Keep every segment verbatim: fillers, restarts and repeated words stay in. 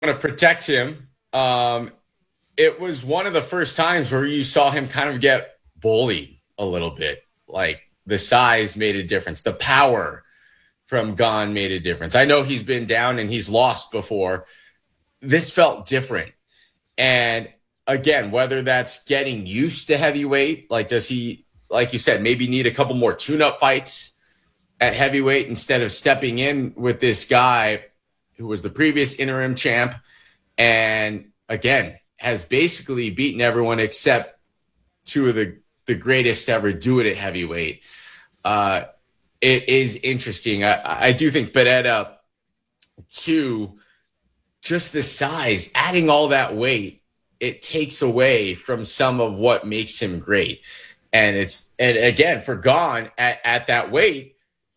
to protect him. Um, it was one of the first times where you saw him kind of get bullied a little bit. Like the size made a difference. The power from Gane made a difference. I know he's been down and he's lost before. This felt different. And again, whether that's getting used to heavyweight, like does he, like you said, maybe need a couple more tune-up fights at heavyweight instead of stepping in with this guy who was the previous interim champ and, again, has basically beaten everyone except two of the, the greatest to ever do it at heavyweight. Uh, it is interesting. I, I do think Beretta, too, just the size, adding all that weight, it takes away from some of what makes him great. And it's, and again, for Gane at, at that weight,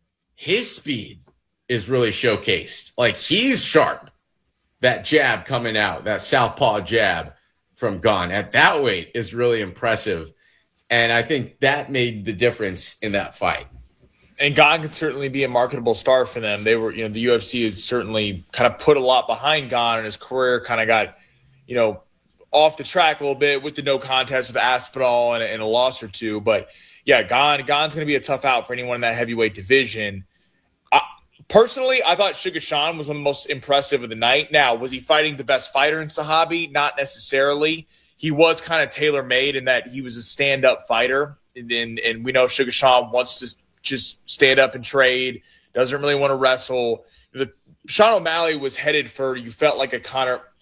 his speed is really showcased. Like he's sharp. That jab coming out, that southpaw jab from Gane at that weight is really impressive. And I think that made the difference in that fight. And Gane could certainly be a marketable star for them. They were, you know, the U F C had certainly kind of put a lot behind Gane, and his career kind of got, you know, off the track a little bit with the no contest with Aspinall and, and a loss or two. But yeah, Gane, Gane's going to be a tough out for anyone in that heavyweight division. I, personally, I thought Sugar Sean was one of the most impressive of the night. Now, was he fighting the best fighter in Sahabi? Not necessarily. He was kind of tailor-made in that he was a stand-up fighter. And, and, and we know Sugar Sean wants to just stand up and trade, doesn't really want to wrestle. The, Sean O'Malley was headed for, you felt like a Conor –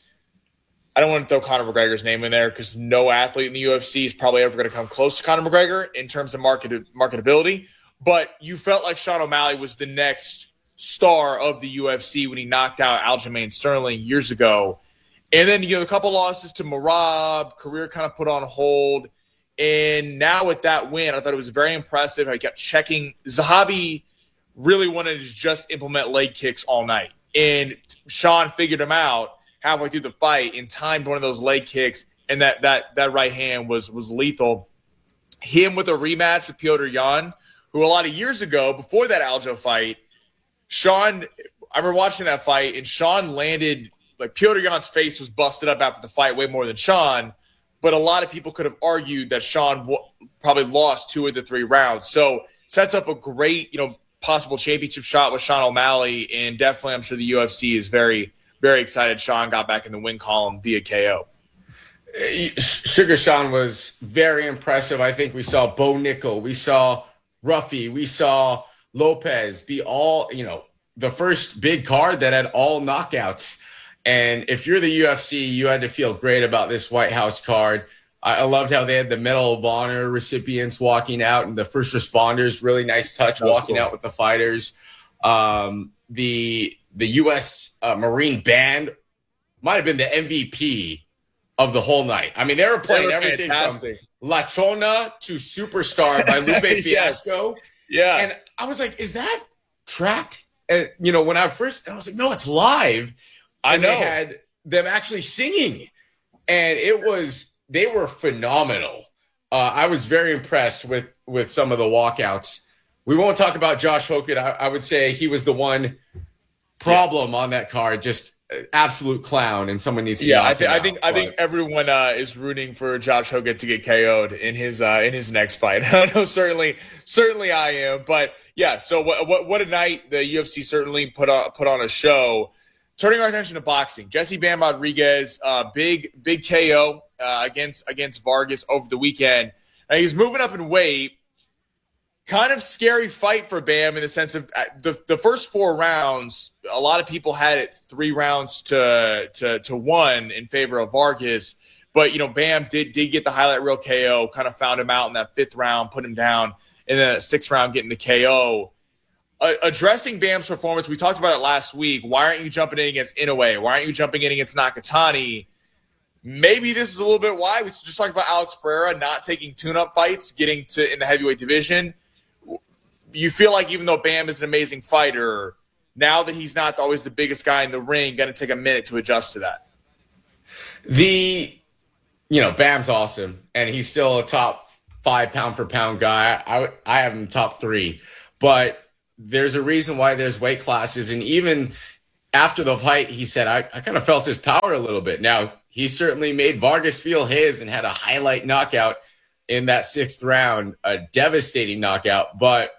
I don't want to throw Conor McGregor's name in there because no athlete in the U F C is probably ever going to come close to Conor McGregor in terms of market, marketability. But you felt like Sean O'Malley was the next star of the U F C when he knocked out Aljamain Sterling years ago. And then, you know, a couple losses to Merab, career kind of put on hold. And now with that win, I thought it was very impressive. I kept checking. Zahabi really wanted to just implement leg kicks all night. And Sean figured him out halfway through the fight and timed one of those leg kicks, and that that that right hand was was lethal. Him with a rematch with Piotr Jan, who a lot of years ago, before that Aljo fight, Sean, I remember watching that fight, and Sean landed, like Piotr Jan's face was busted up after the fight way more than Sean, but a lot of people could have argued that Sean w- probably lost two of the three rounds. So sets up a great, you know, possible championship shot with Sean O'Malley, and definitely I'm sure the U F C is very Very excited Sean got back in the win column via K O. Sugar Sean was very impressive. I think we saw Bo Nickel. We saw Ruffy. We saw Lopez be all, you know, the first big card that had all knockouts. And if you're the U F C, you had to feel great about this White House card. I loved how they had the Medal of Honor recipients walking out and the first responders. Really nice touch walking cool. out with the fighters. Um, the The U S uh, Marine Band might have been the M V P of the whole night. I mean, they were playing they were everything fantastic. From La Chona to Superstar by Lupe yes. Fiasco. Yeah. And I was like, is that tracked? And, you know, when I first, I was like, no, it's live. I and know. They had them actually singing. And it was, they were phenomenal. Uh, I was very impressed with, with some of the walkouts. We won't talk about Josh Hogan. I, I would say he was the one problem yeah. on that card, just absolute clown, and someone needs to. Yeah, knock I, th- him I think out, I think everyone uh, is rooting for Josh Hogan to get K O'd in his uh, in his next fight. I know certainly, certainly I am, but yeah. So what what what a night the U F C certainly put on put on a show. Turning our attention to boxing, Jesse Bam Rodriguez, uh, big big K O uh, against against Vargas over the weekend. Now, he's moving up in weight. Kind of scary fight for Bam in the sense of uh, the the first four rounds. A lot of people had it three rounds to to to one in favor of Vargas, but you know Bam did did get the highlight reel K O. Kind of found him out in that fifth round, put him down, and then that sixth round getting the K O. Uh, addressing Bam's performance, we talked about it last week. Why aren't you jumping in against Inoue? Why aren't you jumping in against Nakatani? Maybe this is a little bit why we just talked about Alex Pereira not taking tune-up fights, getting to in the heavyweight division. You feel like even though Bam is an amazing fighter, now that he's not always the biggest guy in the ring, going to take a minute to adjust to that. The, you know, Bam's awesome, and he's still a top five pound for pound guy. I, I have him top three, but there's a reason why there's weight classes, and even after the fight, he said, I, I kind of felt his power a little bit. Now, he certainly made Vargas feel his and had a highlight knockout in that sixth round, a devastating knockout. But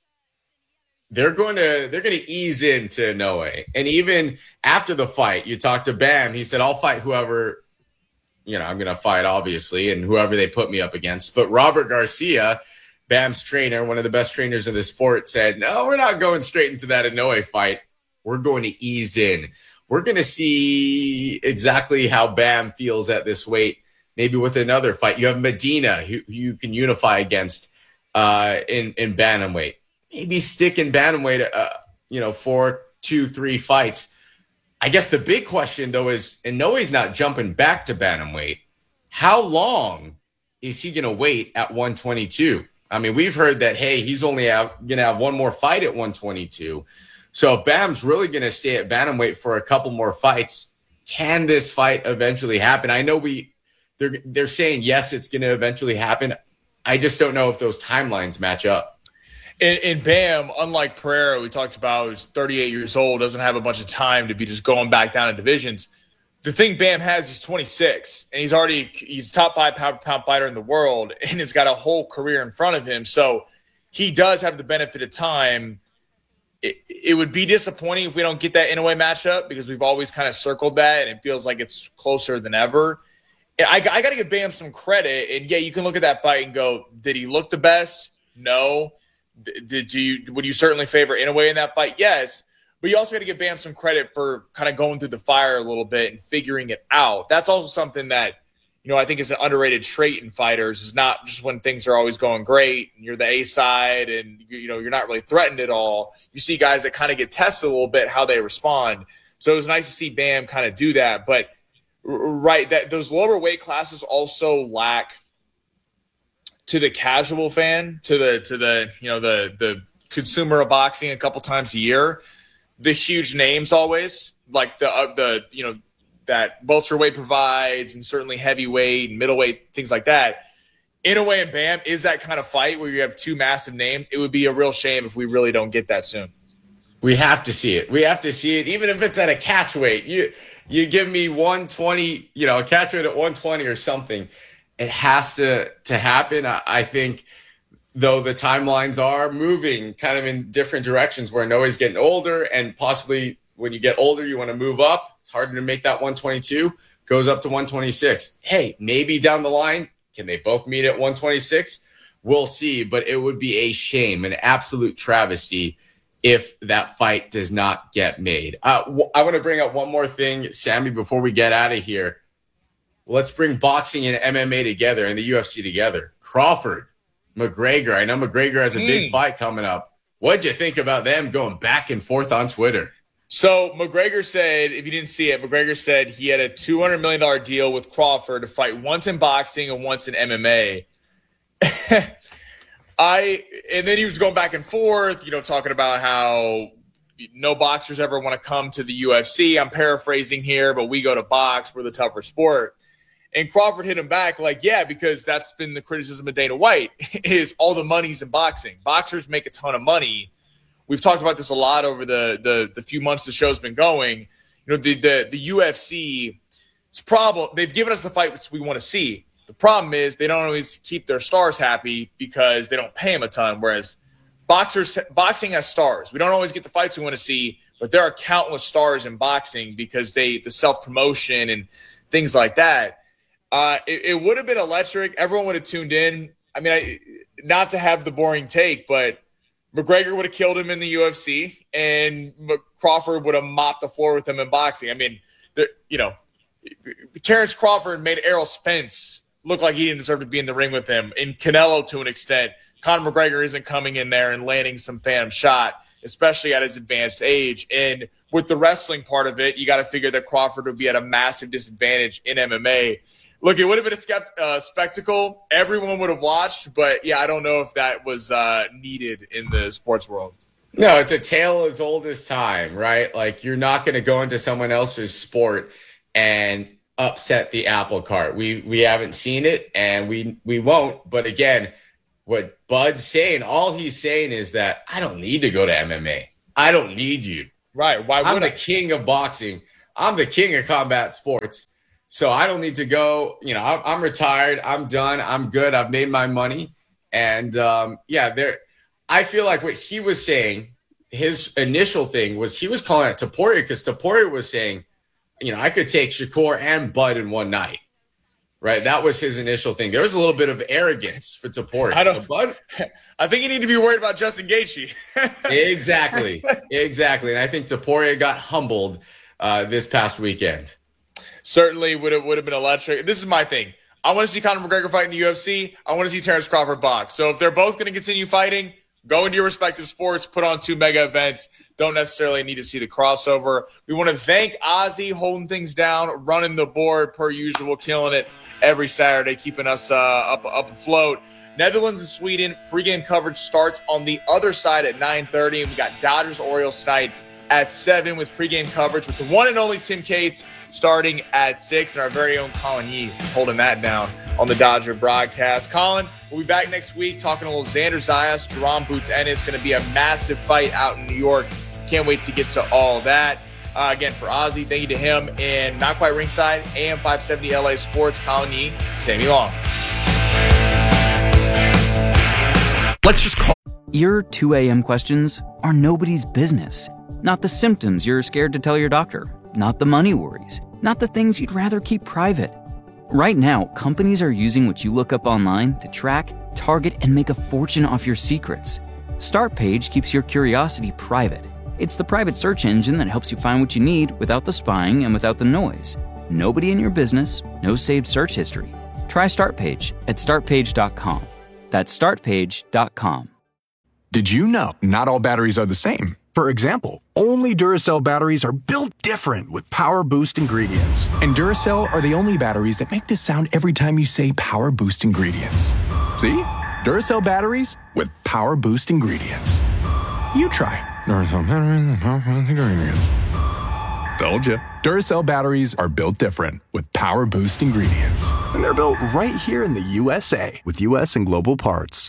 they're going to they're going to ease into Inoue. And even after the fight, you talked to Bam. He said, I'll fight whoever, you know, I'm going to fight, obviously, and whoever they put me up against. But Robert Garcia, Bam's trainer, one of the best trainers in the sport, said, no, we're not going straight into that Inoue fight. We're going to ease in. We're going to see exactly how Bam feels at this weight, maybe with another fight. You have Medina, who, who you can unify against uh, in, in bantamweight. Maybe stick in bantamweight, uh, you know, for two, three fights. I guess the big question, though, is Inoue's not jumping back to bantamweight. How long is he going to wait at one twenty-two? I mean, we've heard that, hey, he's only going to have one more fight at one twenty-two. So if Bam's really going to stay at bantamweight for a couple more fights, can this fight eventually happen? I know we they're they're saying yes, it's going to eventually happen. I just don't know if those timelines match up. And, and Bam, unlike Pereira, we talked about, who's thirty-eight years old, doesn't have a bunch of time to be just going back down in divisions. The thing Bam has, he's twenty-six, and he's already he's top five pound pound fighter in the world, and he's got a whole career in front of him. So he does have the benefit of time. It, it would be disappointing if we don't get that Inoue matchup, because we've always kind of circled that, and it feels like it's closer than ever. And I, I got to give Bam some credit. And, yeah, you can look at that fight and go, did he look the best? No. Did do you would you certainly favor Inoue in that fight? Yes. But you also got to give Bam some credit for kind of going through the fire a little bit and figuring it out. That's also something that, you know, I think is an underrated trait in fighters, is not just when things are always going great and you're the A side and, you know, you're not really threatened at all. You see guys that kind of get tested a little bit, how they respond. So it was nice to see Bam kind of do that. But, right, that those lower weight classes also lack, to the casual fan, to the, to the you know, the the consumer of boxing a couple times a year, the huge names always, like the, uh, the you know, that welterweight provides, and certainly heavyweight and middleweight, things like that. Inoue and Bam is that kind of fight where you have two massive names. It would be a real shame if we really don't get that soon. We have to see it. We have to see it, even if it's at a catch weight. You you give me one twenty, you know, a catch weight at one twenty or something. It has to to happen. I, I think, though, the timelines are moving kind of in different directions, where Inoue's getting older, and possibly when you get older, you want to move up. It's harder to make that one twenty-two, goes up to one twenty-six. Hey, maybe down the line, can they both meet at one twenty-six? We'll see, but it would be a shame, an absolute travesty, if that fight does not get made. Uh, w- I want to bring up one more thing, Sammy, before we get out of here. Let's bring boxing and M M A together and the U F C together. Crawford, McGregor. I know McGregor has a big mm. fight coming up. What'd you think about them going back and forth on Twitter? So McGregor said, if you didn't see it, McGregor said he had a two hundred million dollars deal with Crawford to fight once in boxing and once in M M A. I and then he was going back and forth, you know, talking about how no boxers ever want to come to the U F C. I'm paraphrasing here, but we go to box. We're the tougher sport. And Crawford hit him back like, yeah, because that's been the criticism of Dana White, is all the money's in boxing. Boxers make a ton of money. We've talked about this a lot over the the, the few months the show's been going. You know, the the, the U F C's problem, they've given us the fights we want to see. The problem is they don't always keep their stars happy because they don't pay them a ton, whereas boxers boxing has stars. We don't always get the fights we want to see, but there are countless stars in boxing because they the self-promotion and things like that. Uh, it, it would have been electric. Everyone would have tuned in. I mean, I, not to have the boring take, but McGregor would have killed him in the U F C, and Crawford would have mopped the floor with him in boxing. I mean, the, you know, Terrence Crawford made Errol Spence look like he didn't deserve to be in the ring with him. In Canelo, to an extent, Conor McGregor isn't coming in there and landing some phantom shot, especially at his advanced age. And with the wrestling part of it, you got to figure that Crawford would be at a massive disadvantage in M M A. Look, it would have been a skept- uh, spectacle. Everyone would have watched, but, yeah, I don't know if that was uh, needed in the sports world. No, it's a tale as old as time, right? Like, you're not going to go into someone else's sport and upset the apple cart. We we haven't seen it, and we we won't. But, again, what Bud's saying, all he's saying is that I don't need to go to M M A. I don't need you. Right. Why would I'm I? the king of boxing. I'm the king of combat sports. So I don't need to go, you know, I'm, I'm retired. I'm done. I'm good. I've made my money. And um, yeah, there, I feel like what he was saying, his initial thing was he was calling it Topuria because Topuria was saying, you know, I could take Shakur and Bud in one night. Right. That was his initial thing. There was a little bit of arrogance for Topuria. I don't, so Bud, I think you need to be worried about Justin Gaethje. exactly. Exactly. And I think Topuria got humbled uh, this past weekend. Certainly would have would have been electric. This is my thing. I want to see Conor McGregor fight in the U F C. I want to see Terrence Crawford box. So if they're both going to continue fighting, go into your respective sports, put on two mega events. Don't necessarily need to see the crossover. We want to thank Ozzy holding things down, running the board per usual, killing it every Saturday, keeping us uh, up up afloat. Netherlands and Sweden pregame coverage starts on the other side at nine thirty, and we got Dodgers Orioles tonight at seven with pregame coverage with the one and only Tim Cates starting at six, and our very own Colin Yee holding that down on the Dodger broadcast. Colin, we'll be back next week talking a little Xander Zayas, Jerome Boots Ennis. Going to be a massive fight out in New York. Can't wait to get to all that. Uh, again, for Ozzy, thank you to him. And Not Quite Ringside, A M five seventy L A Sports, Colin Yee, Sammy Long. Let's just call. Your two a.m. questions are nobody's business. Not the symptoms you're scared to tell your doctor. Not the money worries. Not the things you'd rather keep private. Right now, companies are using what you look up online to track, target, and make a fortune off your secrets. StartPage keeps your curiosity private. It's the private search engine that helps you find what you need without the spying and without the noise. Nobody in your business, no saved search history. Try StartPage at start page dot com. That's start page dot com. Did you know not all batteries are the same? For example, only Duracell batteries are built different with Power Boost ingredients. And Duracell are the only batteries that make this sound every time you say Power Boost ingredients. See? Duracell batteries with Power Boost ingredients. You try. Duracell batteries with Power Boost ingredients. Told you. Duracell batteries are built different with Power Boost ingredients. And they're built right here in the U S A with U S and global parts.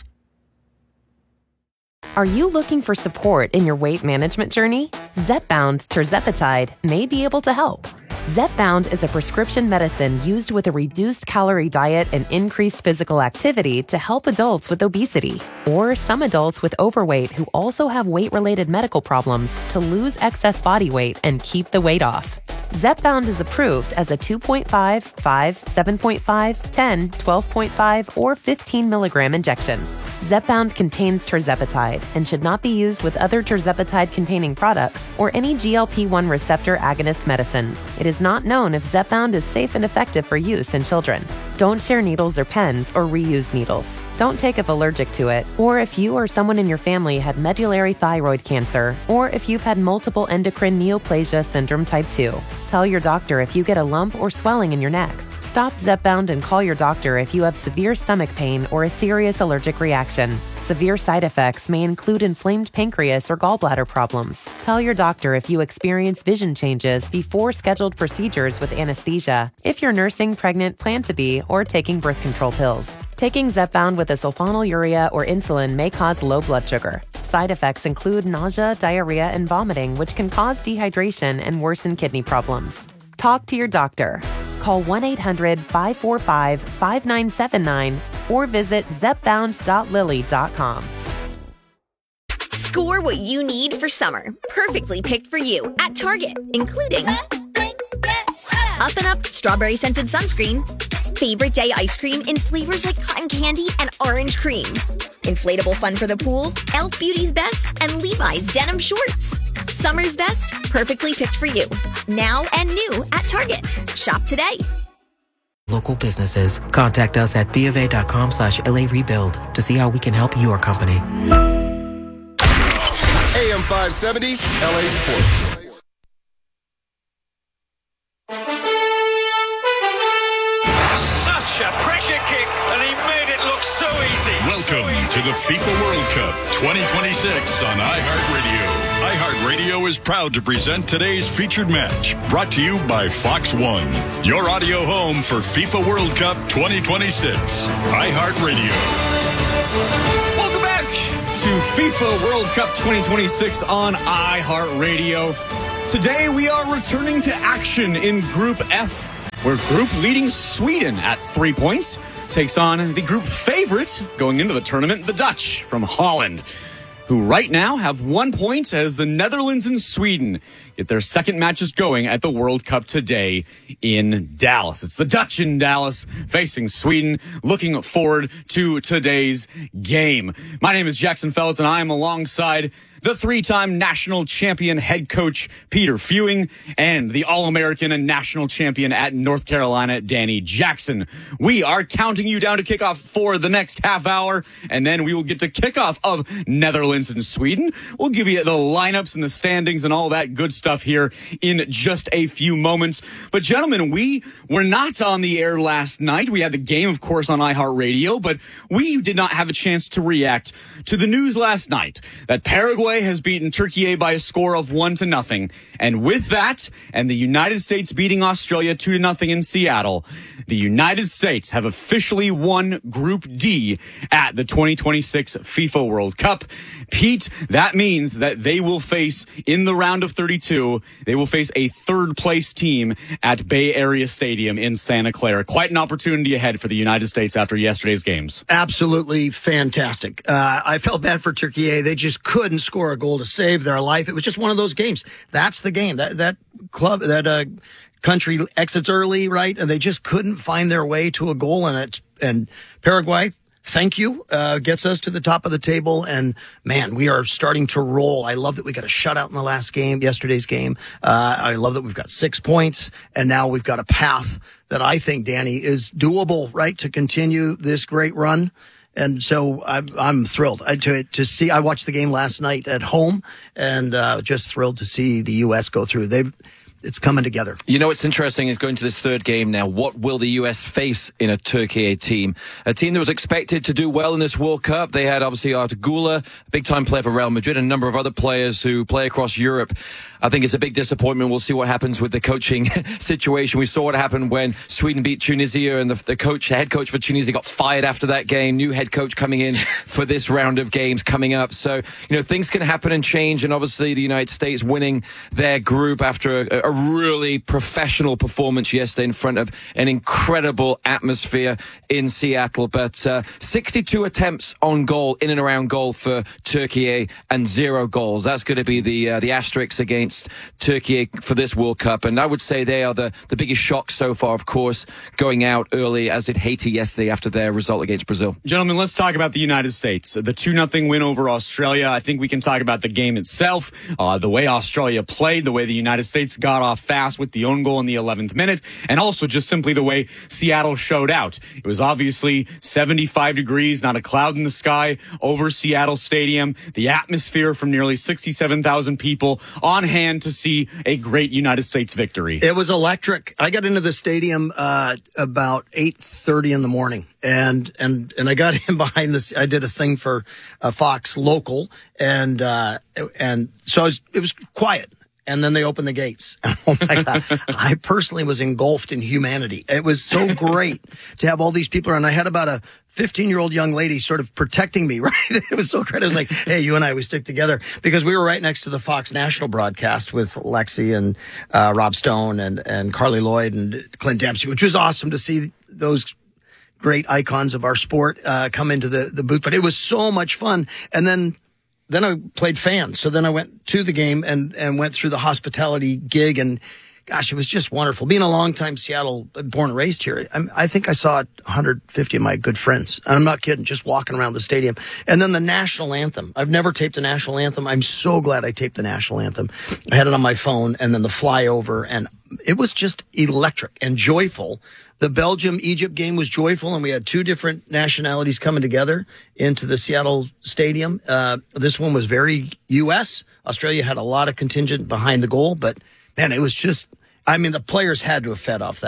Are you looking for support in your weight management journey? Zepbound tirzepatide may be able to help. Zepbound is a prescription medicine used with a reduced calorie diet and increased physical activity to help adults with obesity or some adults with overweight who also have weight-related medical problems to lose excess body weight and keep the weight off. Zepbound is approved as a two point five, five, seven point five, ten, twelve point five, or fifteen milligram injection. Zepbound contains tirzepatide and should not be used with other tirzepatide-containing products or any G L P one receptor agonist medicines. It is not known if Zepbound is safe and effective for use in children. Don't share needles or pens or reuse needles. Don't take if allergic to it, or if you or someone in your family had medullary thyroid cancer, or if you've had multiple endocrine neoplasia syndrome type two. Tell your doctor if you get a lump or swelling in your neck. Stop Zepbound and call your doctor if you have severe stomach pain or a serious allergic reaction. Severe side effects may include inflamed pancreas or gallbladder problems. Tell your doctor if you experience vision changes before scheduled procedures with anesthesia, if you're nursing, pregnant, plan to be, or taking birth control pills. Taking Zepbound with a sulfonylurea or insulin may cause low blood sugar. Side effects include nausea, diarrhea, and vomiting, which can cause dehydration and worsen kidney problems. Talk to your doctor. Call one eight hundred, five four five, five nine seven nine or visit zepbound dot lilly dot com. Score what you need for summer. Perfectly picked for you at Target, including Up and Up strawberry scented sunscreen, favorite day ice cream in flavors like cotton candy and orange cream, inflatable fun for the pool, e l f Beauty's Best, and Levi's denim shorts. Summer's best, perfectly picked for you. Now and new at Target. Shop today. Local businesses. Contact us at bofA.com slash LA Rebuild to see how we can help your company. A M five seventy, L A Sports. Such a pressure kick, and he made it look so easy. Welcome so easy. to the FIFA World Cup twenty twenty-six on iHeartRadio. iHeartRadio is proud to present today's featured match, brought to you by Fox One, your audio home for FIFA World Cup twenty twenty-six. iHeartRadio. Welcome back to FIFA World Cup twenty twenty-six on iHeartRadio. Today we are returning to action in Group F, where group leading Sweden at three points takes on the group favorite going into the tournament, the Dutch from Holland, who right now have one point as the Netherlands and Sweden get their second matches going at the World Cup today in Dallas. It's the Dutch in Dallas facing Sweden. Looking forward to today's game. My name is Jackson Feltz, and I am alongside the three-time national champion head coach Peter Fewing and the All-American and national champion at North Carolina, Danny Jackson. We are counting you down to kickoff for the next half hour, and then we will get to kickoff of Netherlands and Sweden. We'll give you the lineups and the standings and all that good stuff here in just a few moments. But gentlemen, we were not on the air last night. We had the game, of course, on iHeartRadio, but we did not have a chance to react to the news last night that Paraguay has beaten Turkey by a score of one to nothing. And with that, and the United States beating Australia two to nothing in Seattle, the United States have officially won Group D at the twenty twenty-six FIFA World Cup. Pete, that means that they will face, in the round of thirty-two, they will face a third place team at Bay Area Stadium in Santa Clara. Quite an opportunity ahead for the United States after yesterday's games. Absolutely fantastic. Uh, I felt bad for Turkey. They just couldn't score a goal to save their life. It was just one of those games. That's the game. That that club, that uh, country exits early, right? And they just couldn't find their way to a goal in it. And Paraguay, thank you, uh, gets us to the top of the table. And man, we are starting to roll. I love that we got a shutout in the last game, yesterday's game. Uh, I love that we've got six points, and now we've got a path that I think, Danny, is doable, right, to continue this great run. And so I'm, I'm thrilled I, to to see. I watched the game last night at home, and uh, just thrilled to see the U S go through. They've It's coming together. You know, what's interesting is going to this third game now. What will the U S face in a Turkey team? A team that was expected to do well in this World Cup. They had obviously Arda Güler, a big-time player for Real Madrid, and a number of other players who play across Europe. I think it's a big disappointment. We'll see what happens with the coaching situation. We saw what happened when Sweden beat Tunisia, and the, the coach, the head coach for Tunisia got fired after that game. New head coach coming in for this round of games coming up. So, you know, things can happen and change, and obviously the United States winning their group after a, a really professional performance yesterday in front of an incredible atmosphere in Seattle. But uh, sixty-two attempts on goal, in and around goal for Turkey, and zero goals. That's going to be the uh, the asterisk against Turkey for this World Cup. And I would say they are the, the biggest shock so far, of course, going out early, as did Haiti yesterday after their result against Brazil. Gentlemen, let's talk about the United States. The two nothing win over Australia. I think we can talk about the game itself, uh, the way Australia played, the way the United States got off fast with the own goal in the eleventh minute, and also just simply the way Seattle showed out. It was obviously seventy-five degrees, not a cloud in the sky over Seattle Stadium. The atmosphere from nearly sixty-seven thousand people on hand to see a great United States victory. It was electric. I got into the stadium uh, about eight thirty in the morning, and and and I got in behind this. I did a thing for uh, Fox Local, and uh, and so I was, it was quiet. And then they opened the gates. Oh, my God. I personally was engulfed in humanity. It was so great to have all these people around. I had about a fifteen-year-old young lady sort of protecting me, right? It was so great. I was like, hey, you and I, we stick together. Because we were right next to the Fox National broadcast with Lexi and uh, Rob Stone and, and Carly Lloyd and Clint Dempsey, which was awesome to see those great icons of our sport uh, come into the, the booth. But it was so much fun. And then Then I played fans. So then I went to the game and, and went through the hospitality gig. And gosh, it was just wonderful. Being a longtime Seattle, born and raised here, I'm, I think I saw one hundred fifty of my good friends. And I'm not kidding, just walking around the stadium. And then the national anthem. I've never taped a national anthem. I'm so glad I taped the national anthem. I had it on my phone, and then the flyover. And it was just electric and joyful. The Belgium-Egypt game was joyful, and we had two different nationalities coming together into the Seattle Stadium. Uh, this one was very U S. Australia had a lot of contingent behind the goal, but, man, it was just, I mean, the players had to have fed off that.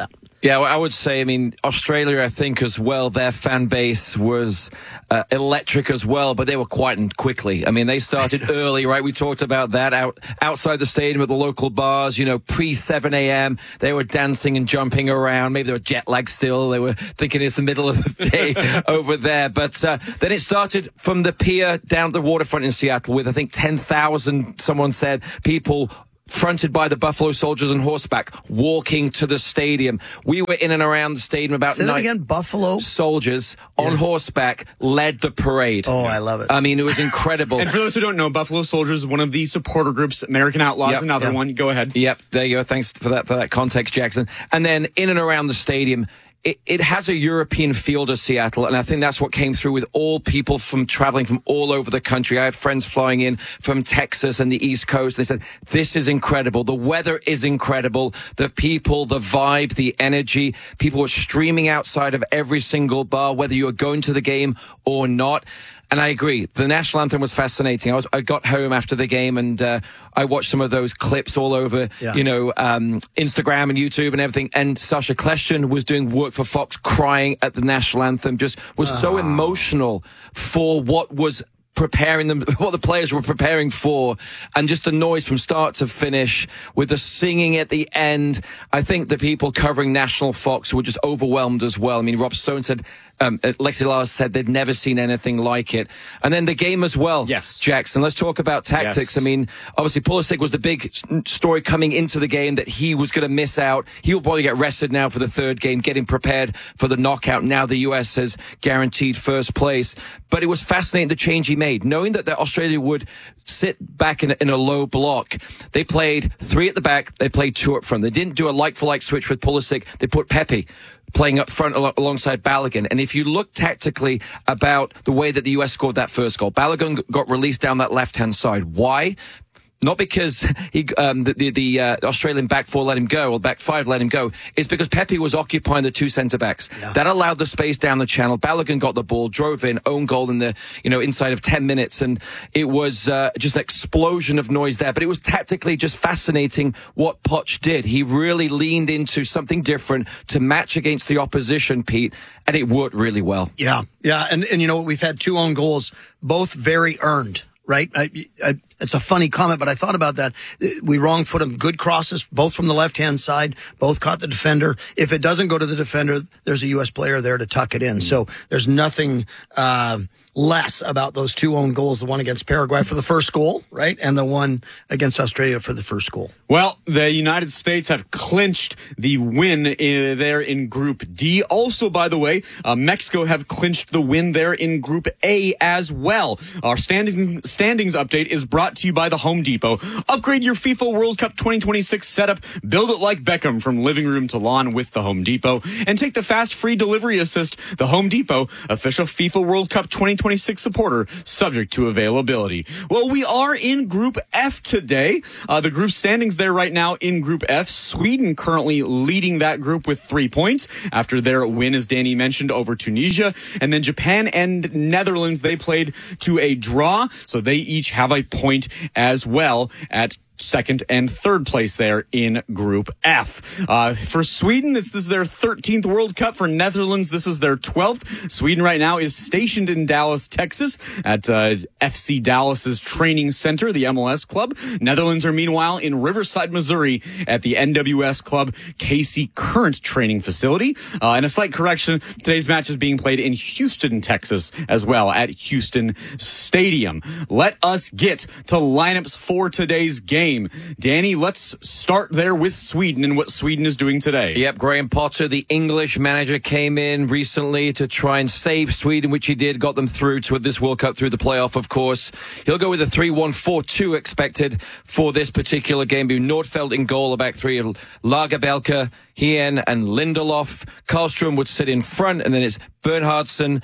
Yeah, well, I would say, I mean, Australia, I think as well, their fan base was uh, electric as well, but they were quietened quickly. I mean, they started early, right? We talked about that out outside the stadium at the local bars, you know, pre seven a.m. They were dancing and jumping around. Maybe they were jet lagged still. They were thinking it's the middle of the day over there. But uh, then it started from the pier down the waterfront in Seattle with, I think, ten thousand, someone said, people fronted by the Buffalo Soldiers on horseback, walking to the stadium. We were in and around the stadium about Say that nine again, Buffalo Soldiers on yeah. horseback led the parade. Oh, I love it. I mean, it was incredible. And for those who don't know, Buffalo Soldiers is one of the supporter groups. American Outlaws, yep. another yep. one. Go ahead. Yep, there you go. Thanks for that for that context, Jackson. And then in and around the stadium, It, it has a European feel to Seattle, and I think that's what came through with all people from traveling from all over the country. I had friends flying in from Texas and the East Coast. They said, this is incredible. The weather is incredible. The people, the vibe, the energy. People were streaming outside of every single bar, whether you were going to the game or not. And I agree. The national anthem was fascinating. I, was, I got home after the game and uh, I watched some of those clips all over, yeah. you know, um, Instagram and YouTube and everything. And Sacha Kljestan was doing work for Fox, crying at the national anthem. Just was oh. so emotional for what was preparing them, what the players were preparing for, and just the noise from start to finish with the singing at the end. I think the people covering National Fox were just overwhelmed as well. I mean, Rob Stone said, um, Lexi Lars said they'd never seen anything like it. And then the game as well. Yes. Jackson, let's talk about tactics. Yes. I mean, obviously Pulisic was the big story coming into the game that he was going to miss out. He will probably get rested now for the third game, getting prepared for the knockout. Now the U S has guaranteed first place. But it was fascinating the change he made, knowing that the Australia would sit back in a, in a low block. They played three at the back. They played two up front. They didn't do a like-for-like switch with Pulisic. They put Pepe playing up front al- alongside Balogun. And if you look tactically about the way that the U S scored that first goal, Balogun got released down that left-hand side. Why? Not because he, um, the the, the uh, Australian back four let him go, or back five let him go. It's because Pepe was occupying the two centre backs. Yeah. That allowed the space down the channel. Balogun got the ball, drove in, own goal in the you know inside of ten minutes, and it was uh, just an explosion of noise there. But it was tactically just fascinating what Poch did. He really leaned into something different to match against the opposition, Pete, and it worked really well. Yeah, yeah, and and you know we've had two own goals, both very earned. Right? I, I, it's a funny comment, but I thought about that. We wrong foot them. Good crosses, both from the left-hand side, both caught the defender. If it doesn't go to the defender, there's a U S player there to tuck it in. Mm. So there's nothing uh, less about those two own goals, the one against Paraguay for the first goal, right? And the one against Australia for the first goal. Well, the United States have clinched the win in, there in Group D. Also, by the way, uh, Mexico have clinched the win there in Group A as well. Our standings standings update is brought to you by the Home Depot. Upgrade your FIFA World Cup twenty twenty-six setup. Build it like Beckham from living room to lawn with the Home Depot. And take the fast free delivery assist. The Home Depot, official FIFA World Cup twenty twenty-six supporter, subject to availability. Well, we are in Group F today. Uh, the group standings there right now in Group F. Sweden currently leading that group with three points after their win, as Danny mentioned, over Tunisia. And then Japan and Netherlands, they played to a draw. So they each have a point as well at second and third place there in Group F. Uh, for Sweden, this, this is their thirteenth World Cup. For Netherlands, this is their twelfth. Sweden right now is stationed in Dallas, Texas at uh, F C Dallas's training center, the M L S club. Netherlands are meanwhile in Riverside, Missouri at the N W S club Casey Current training facility. Uh, and a slight correction, today's match is being played in Houston, Texas as well at Houston Stadium. Let us get to lineups for today's game. Danny, let's start there with Sweden and what Sweden is doing today. Yep, Graham Potter, the English manager, came in recently to try and save Sweden, which he did, got them through to this World Cup, through the playoff, of course. He'll go with a three one four two expected for this particular game. Nordfeldt in goal, a back three of Lagerbälke, Hien and Lindelof. Karlstrom would sit in front, and then it's Bernhardsson,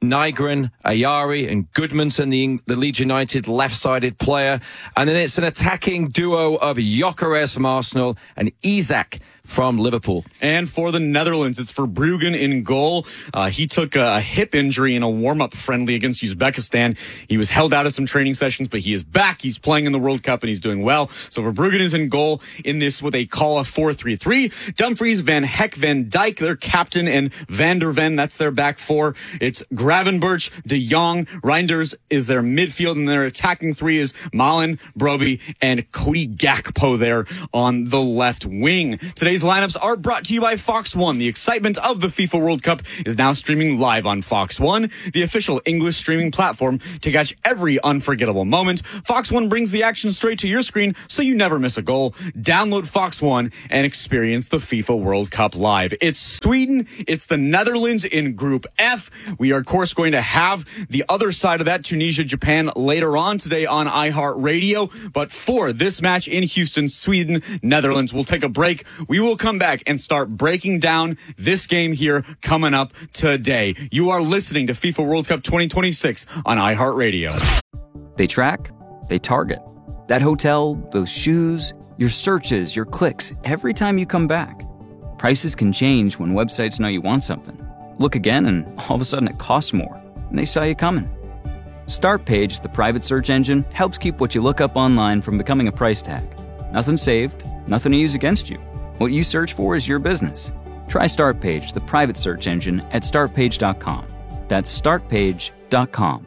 Nygren, Ayari, and Goodmanson, the, the Leeds United left-sided player. And then it's an attacking duo of Gyökeres from Arsenal and Isak from Liverpool. And for the Netherlands, it's Verbruggen in goal. Uh, he took a, a hip injury in a warm-up friendly against Uzbekistan. He was held out of some training sessions, but he is back. He's playing in the World Cup, and he's doing well. So Verbruggen is in goal in this what they call a four three three. Dumfries, Van Heck, Van Dijk, their captain, and Van der Ven, that's their back four. It's Gravenberch, De Jong, Reinders is their midfield, and their attacking three is Malen, Broby, and Cody Gakpo there on the left wing. Today's lineups are brought to you by Fox One. The excitement of the FIFA World Cup is now streaming live on Fox One, the official English streaming platform to catch every unforgettable moment. Fox One brings the action straight to your screen so you never miss a goal. Download Fox One and experience the FIFA World Cup live. It's Sweden, it's the Netherlands in Group F. We are, of course, going to have the other side of that, Tunisia, Japan, later on today on iHeartRadio. But for this match in Houston, Sweden, Netherlands, we'll take a break. We will come back and start breaking down this game here coming up today. You are listening to FIFA World Cup twenty twenty-six on iHeartRadio. They track, they target. That hotel, those shoes, your searches, your clicks, every time you come back. Prices can change when websites know you want something. Look again and all of a sudden it costs more, and they saw you coming. Startpage, the private search engine, helps keep what you look up online from becoming a price tag. Nothing saved, nothing to use against you. What you search for is your business. Try Startpage, the private search engine, at start page dot com. That's start page dot com.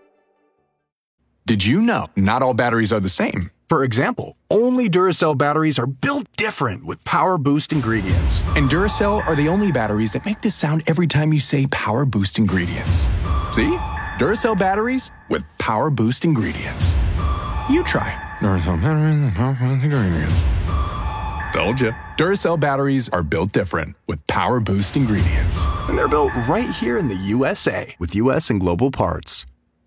Did you know not all batteries are the same? For example, only Duracell batteries are built different with Power Boost ingredients. And Duracell are the only batteries that make this sound every time you say Power Boost ingredients. See? Duracell batteries with Power Boost ingredients. You try. Duracell batteries with Power Boost ingredients. Told you. Duracell batteries are built different with Power Boost ingredients. And they're built right here in the U S A with U S and global parts.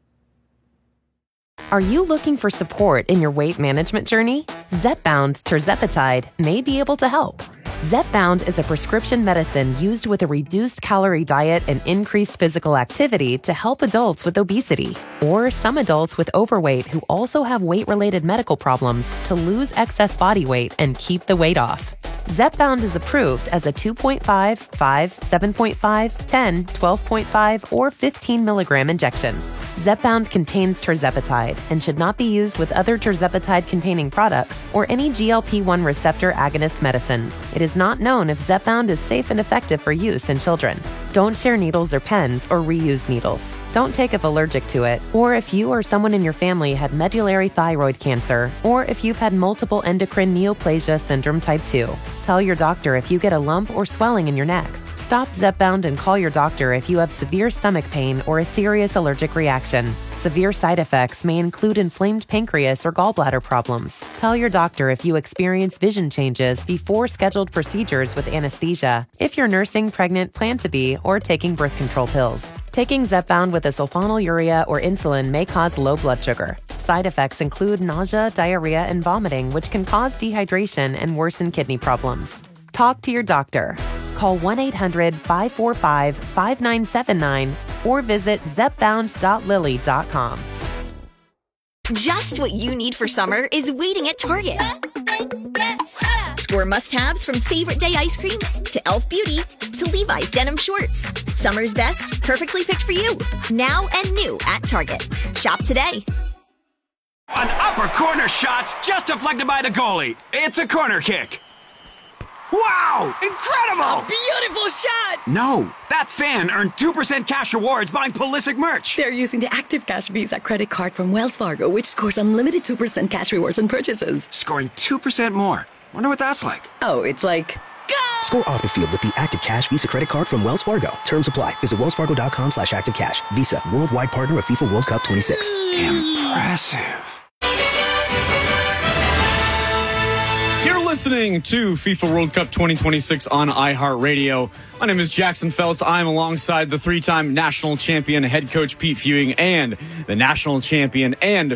Are you looking for support in your weight management journey? Zepbound tirzepatide may be able to help. Zepbound is a prescription medicine used with a reduced calorie diet and increased physical activity to help adults with obesity or some adults with overweight who also have weight-related medical problems to lose excess body weight and keep the weight off. Zepbound is approved as a two point five, five, seven point five, ten, twelve point five, or fifteen milligram injection. Zepbound contains tirzepatide and should not be used with other tirzepatide-containing products or any G L P one receptor agonist medicines. It is not known if Zepbound is safe and effective for use in children. Don't share needles or pens or reuse needles. Don't take if allergic to it, or if you or someone in your family had medullary thyroid cancer, or if you've had multiple endocrine neoplasia syndrome type two. Tell your doctor if you get a lump or swelling in your neck. Stop Zepbound and call your doctor if you have severe stomach pain or a serious allergic reaction. Severe side effects may include inflamed pancreas or gallbladder problems. Tell your doctor if you experience vision changes before scheduled procedures with anesthesia, if you're nursing, pregnant, plan to be, or taking birth control pills. Taking Zepbound with a sulfonylurea or insulin may cause low blood sugar. Side effects include nausea, diarrhea, and vomiting, which can cause dehydration and worsen kidney problems. Talk to your doctor. Call one eight hundred, five four five, five nine seven nine or visit zepbound dot lilly dot com. Just what you need for summer is waiting at Target. Score must-haves from favorite day ice cream to e l f Beauty to Levi's denim shorts. Summer's best, perfectly picked for you. Now and new at Target. Shop today. An upper corner shot's just deflected by the goalie. It's a corner kick. Wow! Incredible! A beautiful shot! No, that fan earned two percent cash rewards buying Pulisic merch. They're using the Active Cash Visa credit card from Wells Fargo, which scores unlimited two percent cash rewards on purchases. Scoring two percent more. Wonder what that's like. Oh, it's like... Go! Score off the field with the Active Cash Visa credit card from Wells Fargo. Terms apply. Visit wellsfargo.com slash activecash. Visa, worldwide partner of FIFA World Cup twenty-six. Impressive. You're listening to FIFA World Cup twenty twenty-six on iHeartRadio. My name is Jackson Feltz. I'm alongside the three-time national champion head coach Pete Fewing and the national champion and